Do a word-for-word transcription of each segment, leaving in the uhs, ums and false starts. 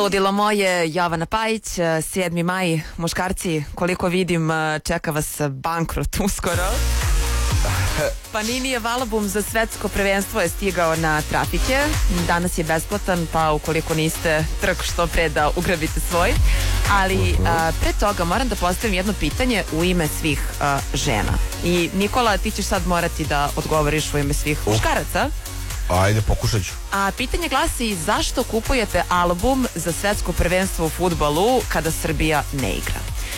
Ludilo moje, Jovana Pajić, sedmi maj, muškarci, koliko vidim, čeka vas bankrot uskoro. Paninijev album za svetsko prvenstvo je stigao na trafike. Danas je besplatan, pa ukoliko niste, trk što pre da ugrabite svoj. Ali a, pre toga moram da postavim jedno pitanje u ime svih a, žena. I Nikola, ti ćeš sad morati da odgovoriš u ime svih muškaraca. Ajde, pokušat ću. A pitanje glasi, zašto kupujete album za svetsko prvenstvo u fudbalu kada Srbija ne igra?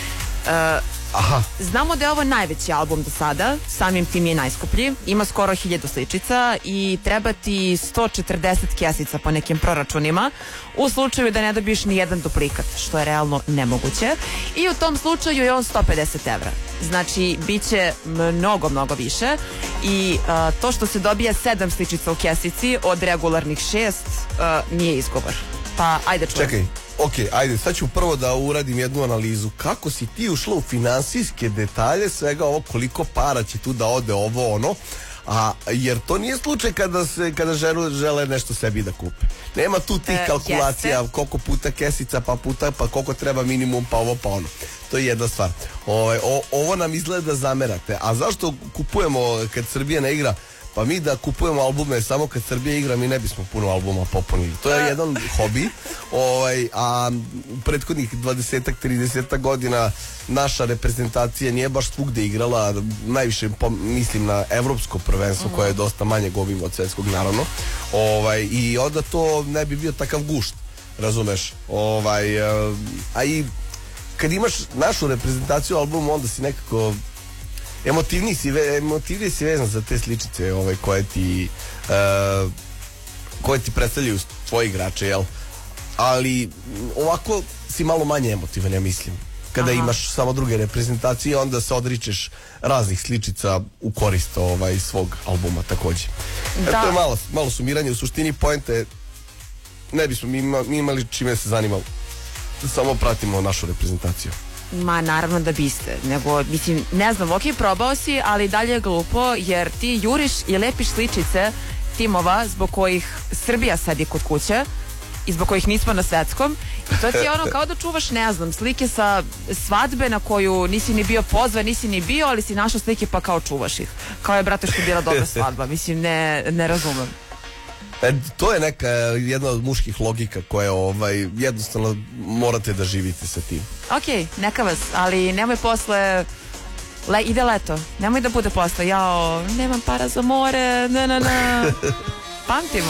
Uh, Aha. Znamo da je ovo najveći album do sada, samim tim je najskuplji, ima skoro hiljadu sličica i treba ti sto četrdeset kesica po nekim proračunima u slučaju da ne dobiješ ni jedan duplikat, što je realno nemoguće, i u tom slučaju je on sto pedeset evra. Znači, bit će mnogo, mnogo više i uh, to što se dobija sedam sličica u kesici od regularnih šest uh, nije izgovor. Pa, ajde čujem. Čekaj, ok, ajde, sad ću prvo da uradim jednu analizu. Kako si ti ušla u finansijske detalje svega ovo, koliko para će tu da ode ovo ono, a jer to nije slučaj kada se kada žele, žele nešto sebi da kupe. Nema tu tih e, kalkulacija, jeste. koliko puta kesica, pa puta, pa koliko treba minimum, pa ovo, pa ono. To je jedna stvar. O, o, ovo nam izgleda da zamerate. A zašto kupujemo kad Srbija ne igra? Pa mi da kupujemo albume samo kad Srbija igra, mi ne bismo puno albuma popunili. To je jedan hobi, ovaj, a prethodnih dvadesetak, tridesetak godina naša reprezentacija nije baš svugde igrala, najviše mislim na evropsko prvenstvo koje je dosta manje obima od svetskog, naravno. Ovaj, i onda to ne bi bio takav gušt, razumeš? Ovaj, a i kad imaš našu reprezentaciju albumu, onda si nekako emotivniji si, emotivniji si vezan za te sličice ovaj, koje ti uh, koje ti predstavljaju tvoji igrače, jel? Ali ovako si malo manje emotivan, ja mislim. Kada Aha. imaš samo druge reprezentacije, onda se odričeš raznih sličica u korist ovaj, svog albuma takođe. Da. E, to je malo, malo sumiranje. U suštini poente ne bismo mi, ima, mi imali čime se zanimamo. Samo pratimo našu reprezentaciju. Ma naravno da biste, nego mislim, ne znam, ok, probao si, ali dalje je glupo jer ti juriš i lepiš sličice timova zbog kojih Srbija sedi kod kuće i zbog kojih nismo na svetskom i to ti je ono kao da čuvaš, ne znam, slike sa svadbe na koju nisi ni bio pozvan, nisi ni bio, ali si našao slike pa kao čuvaš ih, kao je, brate, što je bila dobra svadba. Mislim, ne, ne razumem. E, to je neka jedna od muških logika koja ovaj, jednostavno morate da živite sa tim. Ok, neka vas, ali nemoj posle le, ide leto, nemoj da bude posle jao, nemam para za more, ne, ne, ne. Pamtimo.